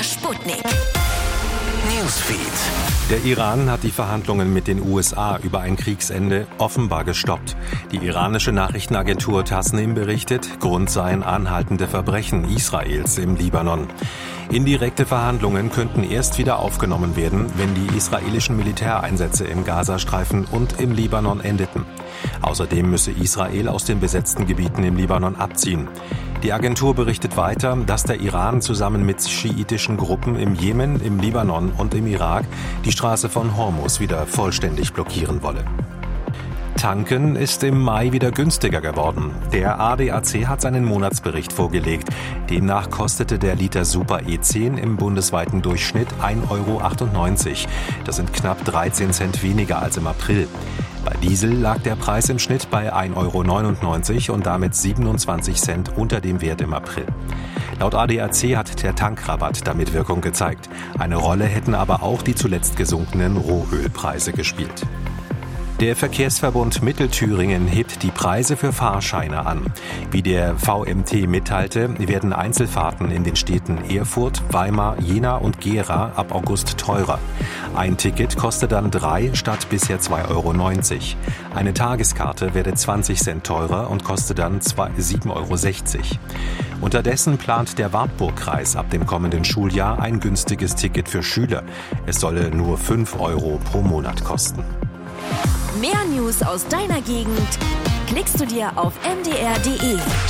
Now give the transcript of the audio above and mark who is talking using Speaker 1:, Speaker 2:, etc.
Speaker 1: MDR Sputnik. Newsfeed.
Speaker 2: Der Iran hat die Verhandlungen mit den USA über ein Kriegsende offenbar gestoppt. Die iranische Nachrichtenagentur Tasnim berichtet, Grund seien anhaltende Verbrechen Israels im Libanon. Indirekte Verhandlungen könnten erst wieder aufgenommen werden, wenn die israelischen Militäreinsätze im Gazastreifen und im Libanon endeten. Außerdem müsse Israel aus den besetzten Gebieten im Libanon abziehen. Die Agentur berichtet weiter, dass der Iran zusammen mit schiitischen Gruppen im Jemen, im Libanon und im Irak die Straße von Hormuz wieder vollständig blockieren wolle. Tanken ist im Mai wieder günstiger geworden. Der ADAC hat seinen Monatsbericht vorgelegt. Demnach kostete der Liter Super E10 im bundesweiten Durchschnitt 1,98 €. Das sind knapp 13 Cent weniger als im April. Bei Diesel lag der Preis im Schnitt bei 1,99 € und damit 27 Cent unter dem Wert im April. Laut ADAC hat der Tankrabatt damit Wirkung gezeigt. Eine Rolle hätten aber auch die zuletzt gesunkenen Rohölpreise gespielt. Der Verkehrsverbund Mittelthüringen hebt die Preise für Fahrscheine an. Wie der VMT mitteilte, werden Einzelfahrten in den Städten Erfurt, Weimar, Jena und Gera ab August teurer. Ein Ticket koste dann 3 statt bisher 2,90 €. Eine Tageskarte werde 20 Cent teurer und koste dann 7,60 €. Unterdessen plant der Wartburgkreis ab dem kommenden Schuljahr ein günstiges Ticket für Schüler. Es solle nur 5 € pro Monat kosten.
Speaker 1: Mehr News aus deiner Gegend klickst du dir auf mdr.de.